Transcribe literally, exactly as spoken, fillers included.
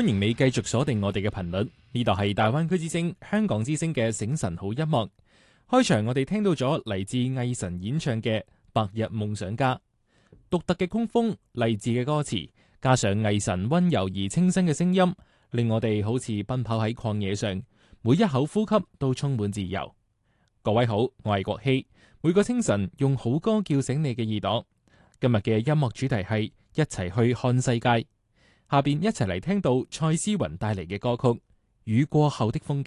歡迎你繼續鎖定我哋嘅頻率，呢度係大灣區之聲、香港之聲嘅醒神好音樂。開場我哋聽到咗嚟自魏晨演唱嘅《白日夢想家》，獨特嘅曲風、勵志嘅歌詞，加上魏晨溫柔而清新嘅聲音，令我哋好似奔跑喺曠野上，每一口呼吸都充滿自由。各位好，我係國希，每個清晨用好歌叫醒你嘅耳朵。今日嘅音樂主題係一齊去看世界，下邊一齊嚟聽到蔡思芸帶嚟嘅歌曲《雨過後的風景》。